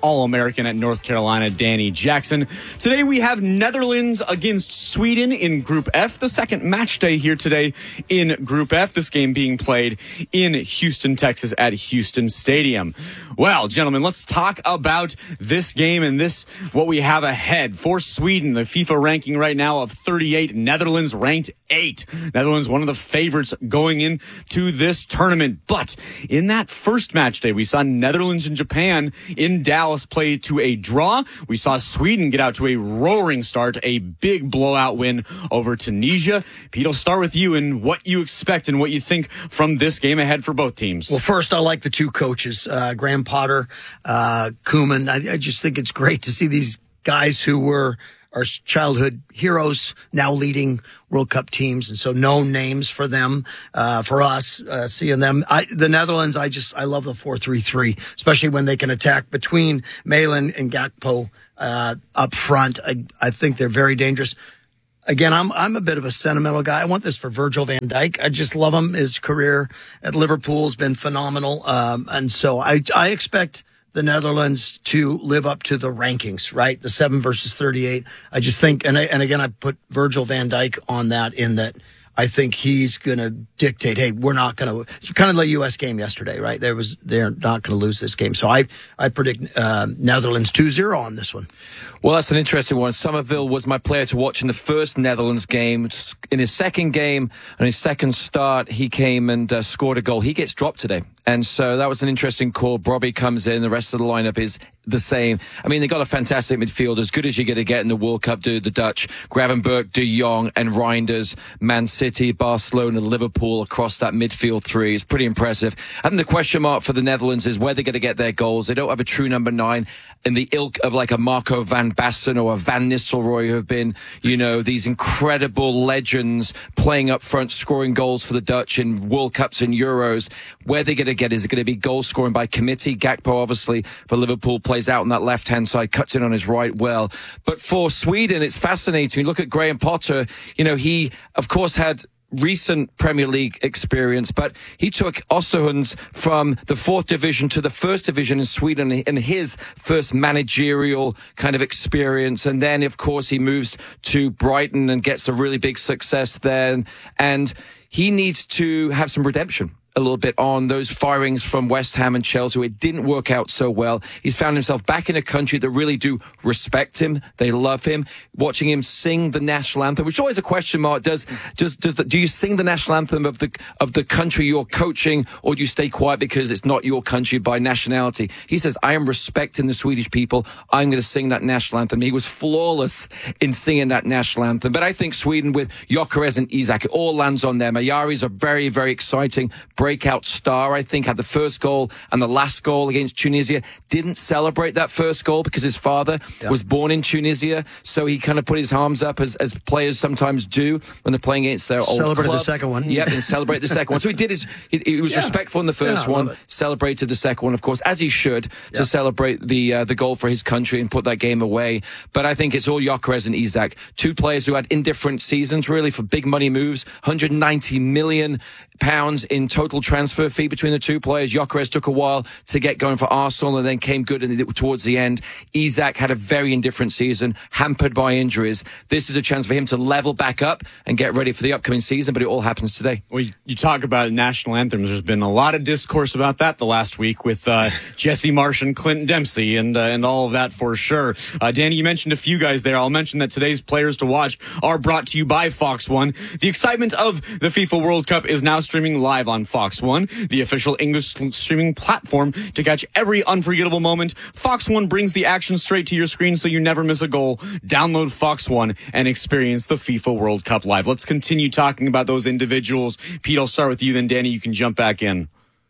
All-American at North Carolina, Danny Jackson. Today we have Netherlands against Sweden in Group F, the second match day here today in Group F, this game being played in Houston, Texas at Houston Stadium. Well, gentlemen, let's talk about this game and this, what we have ahead. For Sweden, the FIFA ranking right now of thirty-eight, Netherlands ranked eight. Netherlands, one of the favorites going into this tournament. But in that first match day, we saw Netherlands and Japan in Dallas play to a draw. We saw Sweden get out to a roaring start, a big blowout win over Tunisia. Pete, I'll start with you and what you expect and what you think from this game ahead for both teams. Well, first, I like the two coaches, uh, Graham Potter, uh, Koeman. I, I just think it's great to see these guys who were our childhood heroes now leading World Cup teams, and so known names for them, uh, for us, uh, seeing them. I, the Netherlands, I just, I love the four three three, especially when they can attack between Malen and Gakpo uh, up front. I, I think they're very dangerous. Again, I'm I'm a bit of a sentimental guy. I want this for Virgil van Dijk. I just love him. His career at Liverpool has been phenomenal, um, and so I I expect the Netherlands to live up to the rankings, right? The seven versus thirty-eight. I just think, and I, and again, I put Virgil van Dijk on that in that I think he's going to dictate, hey, we're not going to, it's kind of the U S game yesterday, right? There was, they're not going to lose this game. So I, I predict uh, Netherlands two zero on this one. Well, that's an interesting one. Somerville was my player to watch in the first Netherlands game. In his second game, on his second start, he came and uh, scored a goal. He gets dropped today. And so that was an interesting call. Brobby comes in. The rest of the lineup is the same. I mean, they got a fantastic midfield, as good as you're going to get in the World Cup, do the Dutch. Gravenberch, De Jong, and Reinders, Man City, Barcelona, Liverpool across that midfield three. It's pretty impressive. I think the question mark for the Netherlands is where they're going to get their goals. They don't have a true number nine in the ilk of like a Marco van Basten or a Van Nistelrooy, who have been, you know, these incredible legends playing up front, scoring goals for the Dutch in World Cups and Euros. Where they're going to get is it going to be goal scoring by committee? Gakpo, obviously, for Liverpool, plays out on that left-hand side, cuts in on his right well. But for Sweden, it's fascinating. You look at Graham Potter, you know, he, of course, had recent Premier League experience, but he took Östersunds from the fourth division to the first division in Sweden in his first managerial kind of experience. And then, of course, he moves to Brighton and gets a really big success there. And he needs to have some redemption a little bit on those firings from West Ham and Chelsea. It didn't work out so well. He's found himself back in a country that really do respect him. They love him. Watching him sing the national anthem, which is always a question mark. Does, does, does the, do you sing the national anthem of the, of the country you're coaching, or do you stay quiet because it's not your country by nationality? He says, I am respecting the Swedish people. I'm going to sing that national anthem. He was flawless in singing that national anthem. But I think Sweden with Gyökeres and Isak, it all lands on them. Ayari's a very, very exciting breakout star, I think, had the first goal and the last goal against Tunisia. Didn't celebrate that first goal because his father yeah. was born in Tunisia, so he kind of put his arms up as, as players sometimes do when they're playing against their old club. Celebrated the second one. Yep, and celebrate the second one. So he did his, he, he was yeah. respectful in the first yeah, one, celebrated the second one, of course, as he should, yeah. to celebrate the uh, the goal for his country and put that game away. But I think it's all Gyökeres and Isak, two players who had indifferent seasons, really, for big money moves, one hundred ninety million pounds in total transfer fee between the two players. Gyökeres took a while to get going for Arsenal and then came good in the, towards the end. Isak had a very indifferent season, hampered by injuries. This is a chance for him to level back up and get ready for the upcoming season, but it all happens today. Well, you talk about national anthems. There's been a lot of discourse about that the last week with uh, Jesse Marsh and Clinton Dempsey and, uh, and all of that for sure. Uh, Danny, you mentioned a few guys there. I'll mention that today's players to watch are brought to you by Fox one. The excitement of the FIFA World Cup is now streaming live on Fox one, the official English streaming platform to catch every unforgettable moment. Fox one brings the action straight to your screen so you never miss a goal. Download Fox one and experience the FIFA World Cup live. Let's continue talking about those individuals. Pete, I'll start with you, then Danny, you can jump back in.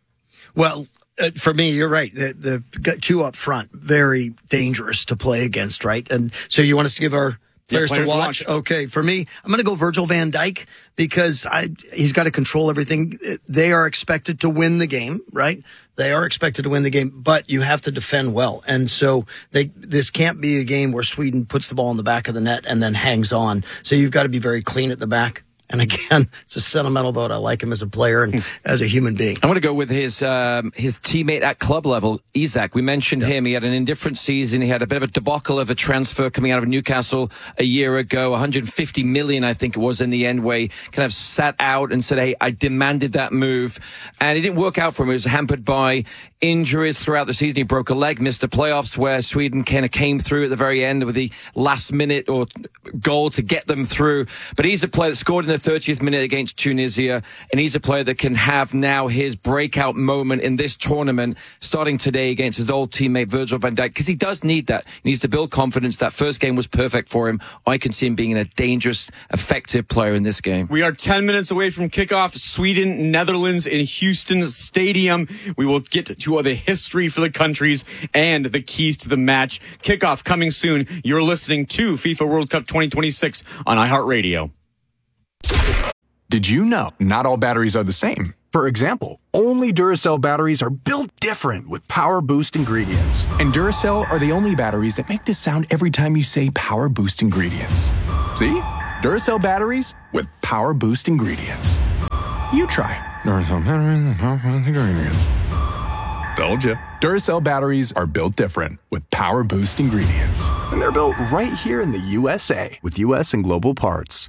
Well, uh, for me, you're right. The, the two up front, very dangerous to play against, right? And so you want us to give our players, yeah, players to, watch. to watch. Okay, for me, I'm going to go Virgil van Dijk because I, he's got to control everything. They are expected to win the game, right? They are expected to win the game, but you have to defend well. And so they, this can't be a game where Sweden puts the ball in the back of the net and then hangs on. So you've got to be very clean at the back And again, it's a sentimental vote. I like him as a player and as a human being. I'm going to go with his um, his teammate at club level, Isak. We mentioned yep. him. He had an indifferent season. He had a bit of a debacle of a transfer coming out of Newcastle a year ago, one hundred fifty million, I think it was in the end, where he kind of sat out and said, hey, I demanded that move. And it didn't work out for him. He was hampered by injuries throughout the season. He broke a leg, missed the playoffs, where Sweden kind of came through at the very end with the last minute or goal to get them through. But he's a player that scored in the thirtieth minute against Tunisia, and he's a player that can have now his breakout moment in this tournament, starting today against his old teammate Virgil van Dijk, because he does need that. He needs to build confidence. That first game was perfect for him. I can see him being a dangerous, effective player in this game. We are ten minutes away from kickoff. Sweden, Netherlands in Houston Stadium. We will get to the history for the countries and the keys to the match. Kickoff coming soon. You're listening to FIFA World Cup twenty twenty-six on iHeartRadio. Did you know not all batteries are the same? For example, only Duracell batteries are built different with Power Boost ingredients. And Duracell are the only batteries that make this sound every time you say Power Boost ingredients. See? Duracell batteries with Power Boost ingredients. You try. Duracell batteries with Power Boost ingredients. Told you. Duracell batteries are built different with Power Boost ingredients. And they're built right here in the U S A with U S and global parts.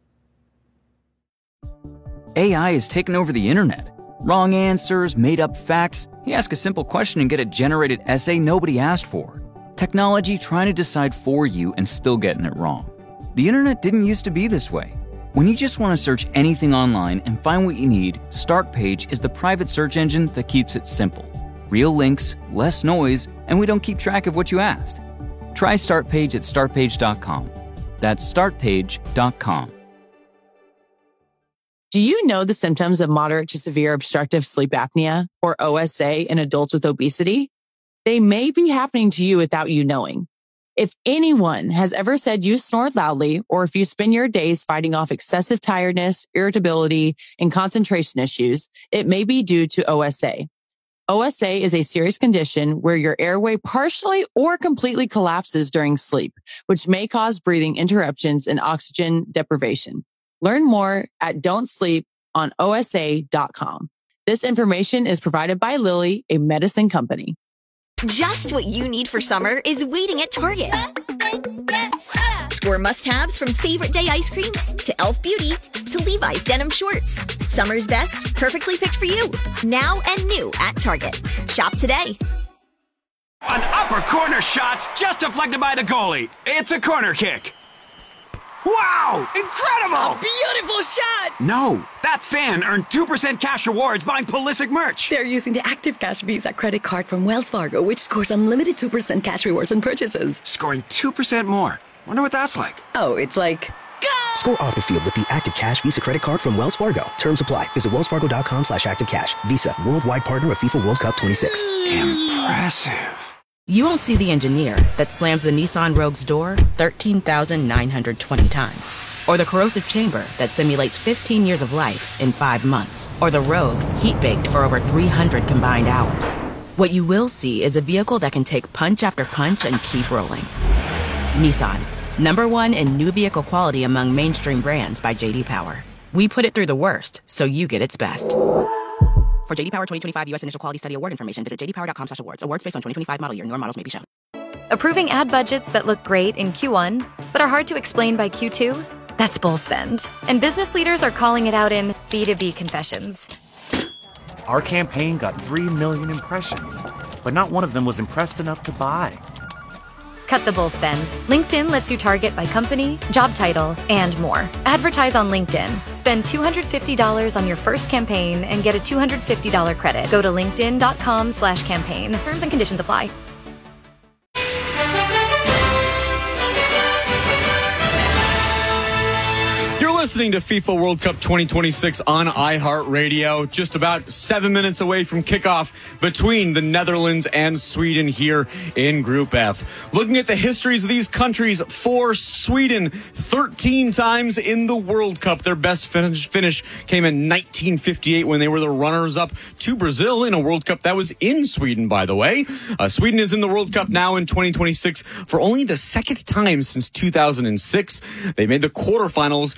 A I has taken over the internet. Wrong answers, made-up facts. You ask a simple question and get a generated essay nobody asked for. Technology trying to decide for you and still getting it wrong. The internet didn't used to be this way. When you just want to search anything online and find what you need, Startpage is the private search engine that keeps it simple. Real links, less noise, and we don't keep track of what you asked. Try Startpage at startpage dot com. That's startpage dot com. Do you know the symptoms of moderate to severe obstructive sleep apnea, or O S A, in adults with obesity? They may be happening to you without you knowing. If anyone has ever said you snore loudly, or if you spend your days fighting off excessive tiredness, irritability, and concentration issues, it may be due to O S A. O S A is a serious condition where your airway partially or completely collapses during sleep, which may cause breathing interruptions and oxygen deprivation. Learn more at don't sleep on O S A dot com. This information is provided by Lilly, a medicine company. Just what you need for summer is waiting at Target. Score must-haves from favorite day ice cream to e l f Beauty to Levi's denim shorts. Summer's best, perfectly picked for you. Now and new at Target. Shop today. An upper corner shot's just deflected by the goalie. It's a corner kick. Wow! Incredible! Beautiful shot! No, that fan earned two percent cash rewards buying Pulisic merch. They're using the Active Cash Visa credit card from Wells Fargo, which scores unlimited two percent cash rewards on purchases. Scoring two percent more. Wonder what that's like. Oh, it's like... Go! Score off the field with the Active Cash Visa credit card from Wells Fargo. Terms apply. Visit wellsfargo.com slash activecash. Visa, worldwide partner of FIFA World Cup twenty-six. Impressive. You won't see the engineer that slams the Nissan Rogue's door thirteen thousand nine hundred twenty times. Or the corrosive chamber that simulates fifteen years of life in five months. Or the Rogue heat-baked for over three hundred combined hours. What you will see is a vehicle that can take punch after punch and keep rolling. Nissan, number one in new vehicle quality among mainstream brands by J D Power. We put it through the worst, so you get its best. For J D Power twenty twenty-five U S Initial Quality Study Award information, visit j d power dot com slash awards. Awards based on twenty twenty-five model year. Newer models may be shown. Approving ad budgets that look great in Q one, but are hard to explain by Q two? That's bull spend. And business leaders are calling it out in B two B confessions. Our campaign got three million impressions, but not one of them was impressed enough to buy. Cut the bull spend. LinkedIn lets you target by company, job title, and more. Advertise on LinkedIn. Spend two hundred fifty dollars on your first campaign and get a two hundred fifty dollars credit. Go to linkedin.com slash campaign. Terms and conditions apply. Listening to FIFA World Cup twenty twenty-six on iHeartRadio. Just about seven minutes away from kickoff between the Netherlands and Sweden here in Group F. Looking at the histories of these countries, for Sweden, thirteen times in the World Cup. Their best finish, finish came in nineteen fifty-eight when they were the runners-up to Brazil in a World Cup that was in Sweden, by the way. Uh, Sweden is in the World Cup now in twenty twenty-six for only the second time since two thousand six. They made the quarterfinals in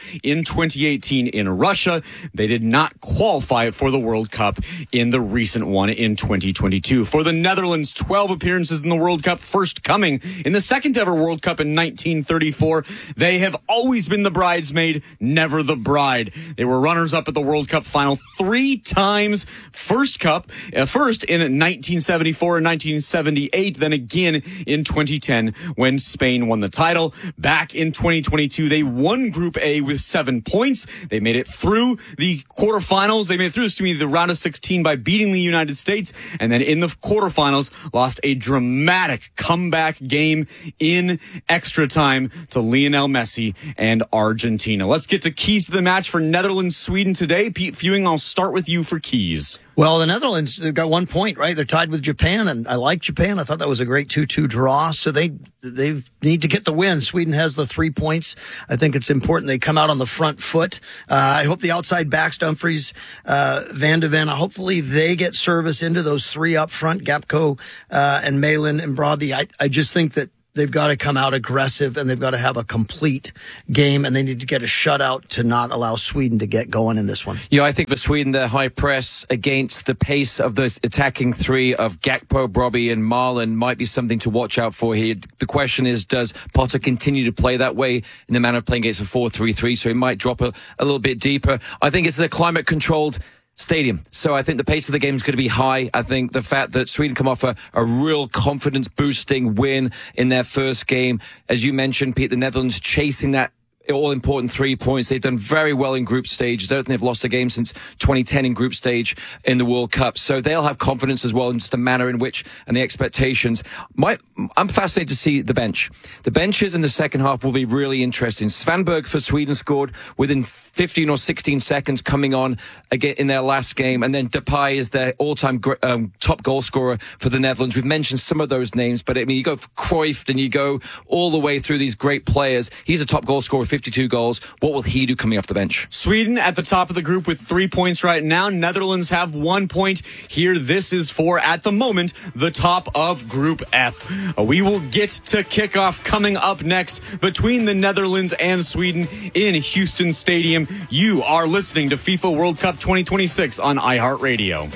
twenty eighteen in Russia. They did not qualify for the World Cup in the recent one in twenty twenty-two. For the Netherlands, twelve appearances in the World Cup, first coming in the second ever World Cup in nineteen thirty-four. They have always been the bridesmaid, never the bride. They were runners-up at the World Cup final three times. First cup, uh, first in nineteen seventy-four and nineteen seventy-eight, then again in twenty ten when Spain won the title. Back in twenty twenty-two, they won Group A with seven points. They made it through the quarterfinals. They made it through, excuse me, the round of sixteen by beating the United States. And then in the quarterfinals, lost a dramatic comeback game in extra time to Lionel Messi and Argentina. Let's get to keys to the match for Netherlands-Sweden today. Pete Fewing, I'll start with you for keys. Well, the Netherlands, they've got one point, right? They're tied with Japan, and I like Japan. I thought that was a great two two draw. So they they need to get the win. Sweden has the three points. I think it's important they come out on the front foot. Uh, I hope the outside backs, Dumfries, uh, Van de Ven, hopefully they get service into those three up front, Gapco uh, and Malin and Broadby. I, I just think that they've got to come out aggressive, and they've got to have a complete game, and they need to get a shutout to not allow Sweden to get going in this one. Yeah, I think for Sweden, their high press against the pace of the attacking three of Gakpo, Brobbey, and Marlon might be something to watch out for here. The question is, does Potter continue to play that way in the manner of playing against a four three three? So he might drop a, a little bit deeper. I think it's a climate-controlled stadium. So I think the pace of the game is going to be high. I think the fact that Sweden come off a, a real confidence-boosting win in their first game. As you mentioned, Pete, the Netherlands chasing that all-important three points. They've done very well in group stage. I don't think they've lost a game since twenty ten in group stage in the World Cup. So they'll have confidence as well in just the manner in which and the expectations. My, I'm fascinated to see the bench. The benches in the second half will be really interesting. Svanberg for Sweden scored within fifteen or sixteen seconds coming on again in their last game. And then Depay is their all-time um, top goal scorer for the Netherlands. We've mentioned some of those names, but I mean, you go for Cruyff and you go all the way through these great players. He's a top goal scorer with fifty-two goals. What will he do coming off the bench? Sweden at the top of the group with three points right now. Netherlands have one point here. This is for, at the moment, the top of Group F. We will get to kickoff coming up next between the Netherlands and Sweden in Houston Stadium. You are listening to FIFA World Cup twenty twenty-six on iHeartRadio.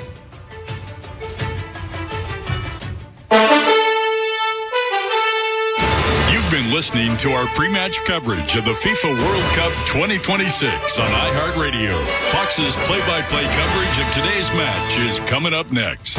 Been listening to our pre-match coverage of the FIFA World Cup twenty twenty-six on iHeartRadio. Fox's play-by-play coverage of today's match is coming up next.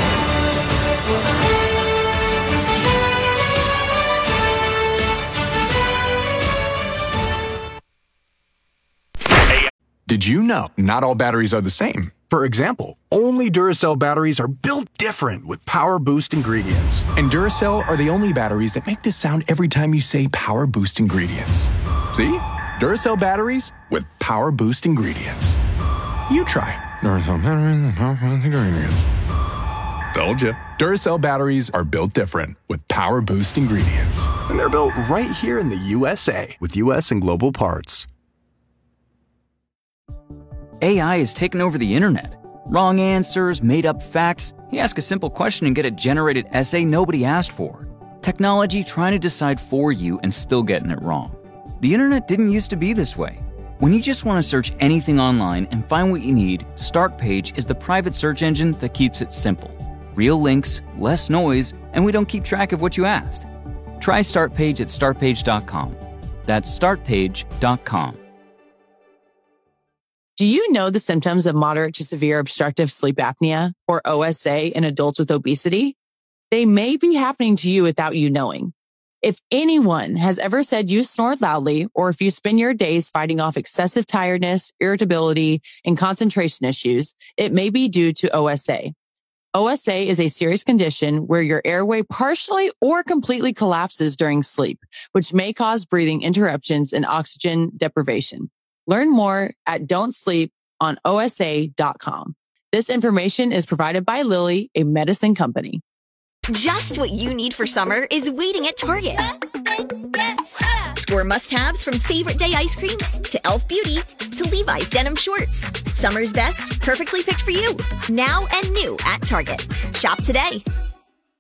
Did you know not all batteries are the same? For example, only Duracell batteries are built different with Power Boost ingredients. And Duracell are the only batteries that make this sound every time you say Power Boost ingredients. See? Duracell batteries with Power Boost ingredients. You try. Duracell batteries with Power Boost ingredients. Told you. Duracell batteries are built different with Power Boost ingredients. And they're built right here in the U S A with U S and global parts. A I has taken over the internet. Wrong answers, made-up facts. You ask a simple question and get a generated essay nobody asked for. Technology trying to decide for you and still getting it wrong. The internet didn't used to be this way. When you just want to search anything online and find what you need, Startpage is the private search engine that keeps it simple. Real links, less noise, and we don't keep track of what you asked. Try Startpage at startpage dot com. That's startpage dot com. Do you know the symptoms of moderate to severe obstructive sleep apnea, or O S A, in adults with obesity? They may be happening to you without you knowing. If anyone has ever said you snore loudly, or if you spend your days fighting off excessive tiredness, irritability, and concentration issues, it may be due to O S A. O S A is a serious condition where your airway partially or completely collapses during sleep, which may cause breathing interruptions and oxygen deprivation. Learn more at don't sleep on O S A dot com. This information is provided by Lilly, a medicine company. Just what you need for summer is waiting at Target. Score must-haves from favorite day ice cream to e l f Beauty to Levi's denim shorts. Summer's best, perfectly picked for you. Now and new at Target. Shop today.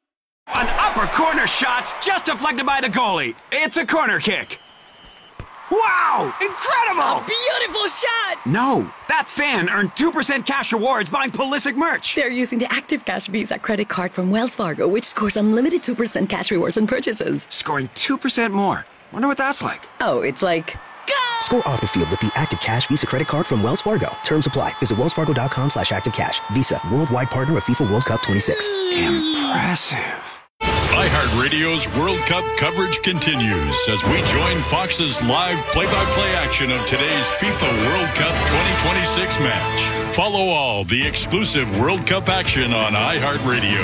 An upper corner shot's just deflected by the goalie. It's a corner kick. Wow! Incredible! Beautiful shot! No, that fan earned two percent cash rewards buying Pulisic merch. They're using the Active Cash Visa credit card from Wells Fargo, which scores unlimited two percent cash rewards on purchases. Scoring two percent more. Wonder what that's like. Oh, it's like... Go! Score off the field with the Active Cash Visa credit card from Wells Fargo. Terms apply. Visit wellsfargo.com slash activecash. Visa, worldwide partner of FIFA World Cup twenty-six. Impressive. iHeartRadio's World Cup coverage continues as we join Fox's live play-by-play action of today's FIFA World Cup twenty twenty-six match. Follow all the exclusive World Cup action on iHeartRadio.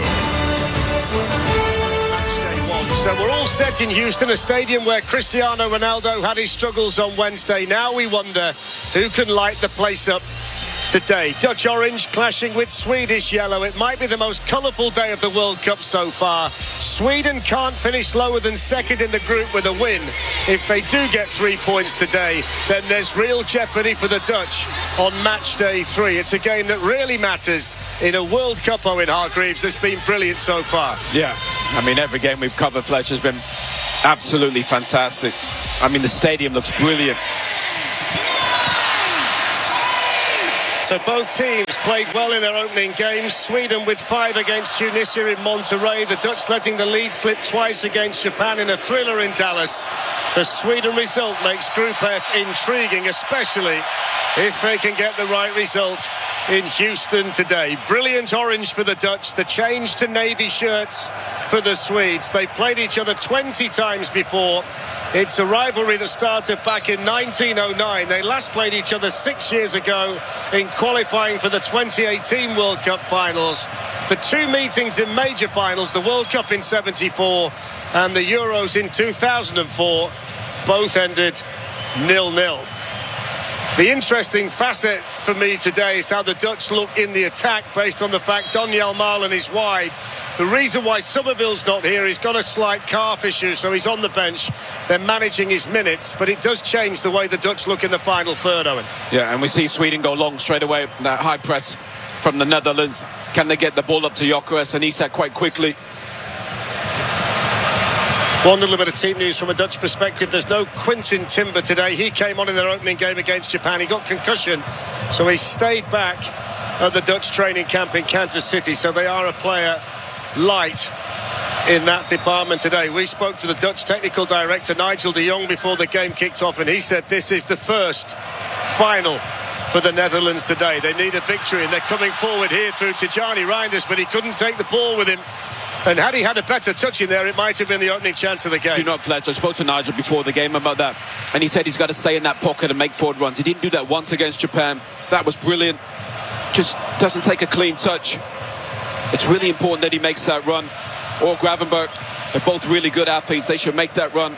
So we're all set in Houston, a stadium where Cristiano Ronaldo had his struggles on Wednesday. Now we wonder who can light the place up today. Dutch orange clashing with Swedish yellow. It might be the most colourful day of the World Cup so far. Sweden can't finish lower than second in the group with a win. If they do get three points today, then there's real jeopardy for the Dutch on match day three. It's a game that really matters in a World Cup. Owen Hargreaves has been brilliant so far. Yeah, I mean, every game we've covered, Fletcher, has been absolutely fantastic. I mean, the stadium looks brilliant. So both teams played well in their opening games. Sweden with five against Tunisia in Monterrey. The Dutch letting the lead slip twice against Japan in a thriller in Dallas. The Sweden result makes Group F intriguing, especially if they can get the right result in Houston today. Brilliant orange for the Dutch. The change to navy shirts for the Swedes. They played each other twenty times before. It's a rivalry that started back in nineteen oh nine. They last played each other six years ago in qualifying for the twenty eighteen World Cup finals. The two meetings in major finals, the World Cup in seventy-four and the Euros in two thousand four, both ended nil nil. The interesting facet for me today is how the Dutch look in the attack based on the fact Donyell Malen is wide. The reason why Somerville's not here, he's got a slight calf issue, so he's on the bench. They're managing his minutes, but it does change the way the Dutch look in the final third, Owen. Yeah, and we see Sweden go long straight away. That high press from the Netherlands. Can they get the ball up to Gyökeres and Isak quite quickly? One little bit of team news from a Dutch perspective. There's no Quintin Timber today. He came on in their opening game against Japan. He got concussion, so he stayed back at the Dutch training camp in Kansas City. So they are a player light in that department today. We spoke to the Dutch technical director, Nigel de Jong, before the game kicked off, and he said this is the first final for the Netherlands today. They need a victory, and they're coming forward here through Tijani Reinders, but he couldn't take the ball with him. And had he had a better touch in there, it might have been the opening chance of the game. Do not, Fletcher. I spoke to Nigel before the game about that, and he said he's got to stay in that pocket and make forward runs. He didn't do that once against Japan. That was brilliant. Just doesn't take a clean touch. It's really important that he makes that run. Or Gravenberg. They're both really good athletes. They should make that run.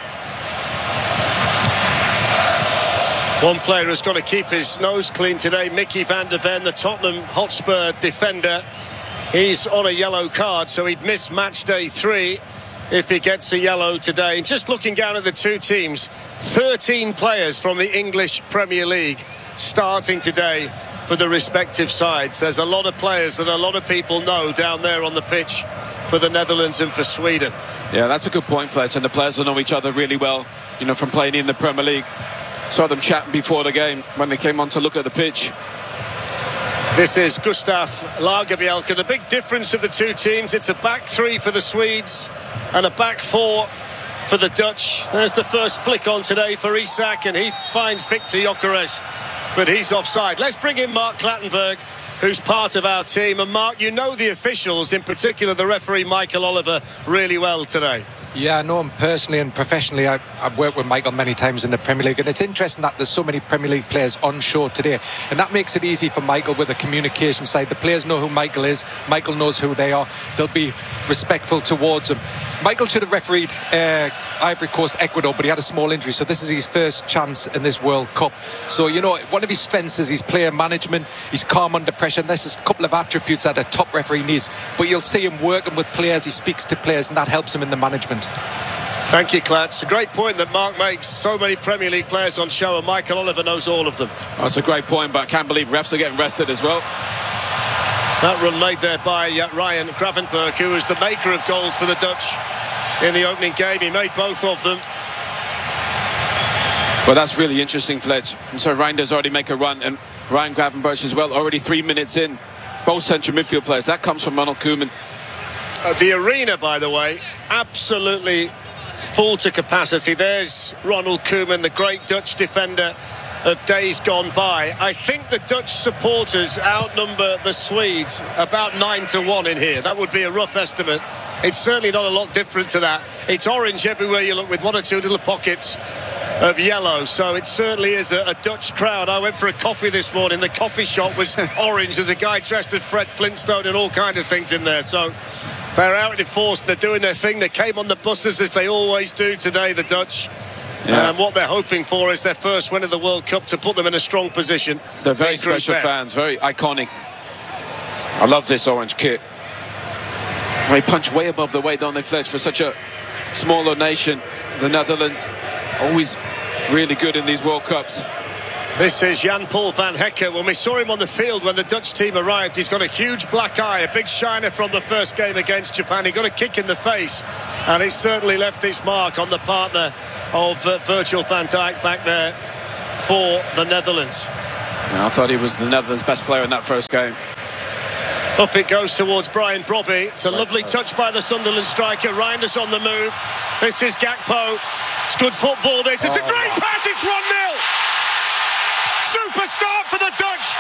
One player has got to keep his nose clean today. Mickey van der Ven, the Tottenham Hotspur defender. He's on a yellow card, so he'd miss match day three if he gets a yellow today. Just looking down at the two teams, thirteen players from the English Premier League starting today for the respective sides. There's a lot of players that a lot of people know down there on the pitch for the Netherlands and for Sweden. Yeah, that's a good point, Fletcher. And the players will know each other really well, you know, from playing in the Premier League. Saw them chatting before the game when they came on to look at the pitch. This is Gustav Lagerbielke. The big difference of the two teams, it's a back three for the Swedes and a back four for the Dutch. There's the first flick on today for Isak, and he finds Victor Gyökeres, but he's offside. Let's bring in Mark Clattenburg, who's part of our team. And Mark, you know the officials, in particular the referee Michael Oliver, really well today. Yeah, I know him personally and professionally. I, I've worked with Michael many times in the Premier League, and it's interesting that there's so many Premier League players on show today, and that makes it easy for Michael with the communication side. The players know who Michael is, Michael knows who they are, they'll be respectful towards him. Michael should have refereed uh, Ivory Coast, Ecuador, but he had a small injury, so this is his first chance in this World Cup. So, you know, one of his strengths is his player management, he's calm under pressure, and this is a couple of attributes that a top referee needs. But you'll see him working with players, he speaks to players, and that helps him in the management. Thank you, Clatts. A great point that Mark makes. So many Premier League players on show, and Michael Oliver knows all of them. That's a great point, but I can't believe refs are getting rested as well. That run made there by uh, Ryan Gravenberg, who was the maker of goals for the Dutch in the opening game. He made both of them. Well, that's really interesting, Fletch. And so Reinders already make a run, and Ryan Gravenberch as well, already three minutes in. Both central midfield players. That comes from Ronald Koeman. Uh, the arena, by the way, absolutely full to capacity. There's Ronald Koeman, the great Dutch defender of days gone by. I think the Dutch supporters outnumber the Swedes about nine to one in here. That would be a rough estimate. It's certainly not a lot different to that. It's orange everywhere you look, with one or two little pockets of yellow, so it certainly is a, a Dutch crowd. I went for a coffee this morning. The coffee shop was orange. There's a guy dressed as Fred Flintstone and all kind of things in there. So they're out in force. They're doing their thing. They came on the buses as they always do today, the Dutch. Yeah. And what they're hoping for is their first win of the World Cup to put them in a strong position. They're very special fans, very iconic. I love this orange kit. They punch way above the weight, don't they, Fletch, for such a smaller nation. The Netherlands, always really good in these World Cups. This is Jan-Paul van Hekken. When we saw him on the field when the Dutch team arrived, he's got a huge black eye, a big shiner from the first game against Japan. He got a kick in the face, and he certainly left his mark on the partner of uh, Virgil van Dijk back there for the Netherlands. Yeah, I thought he was the Netherlands' best player in that first game. Up it goes towards Brian Brobby. It's a lovely touch by the Sunderland striker. Reinders on the move. This is Gakpo. It's good football, this. It's a great pass. It's one nil. Super start for the Dutch.